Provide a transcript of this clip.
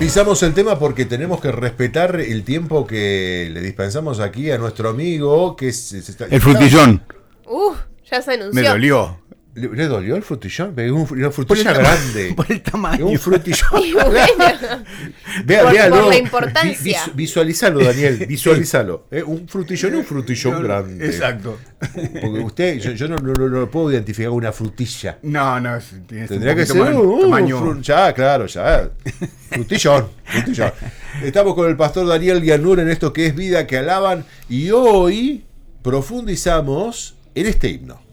Pisamos el tema porque tenemos que respetar el tiempo que le dispensamos aquí a nuestro amigo que el frutillón. Ya se anunció. Me dolió. ¿Le dolió el frutillón? Una frutilla grande. Por el tamaño. Un frutillón. Y bueno, Véalo. por la importancia. Visualizalo, Daniel. Visualizalo. Un frutillón grande. Exacto. Porque usted, yo no puedo identificar una frutilla. No, Tendría que ser tamaño. ya. Frutillón. Estamos con el pastor Daniel Guianur en esto que es Vida que Alaban y hoy profundizamos en este himno.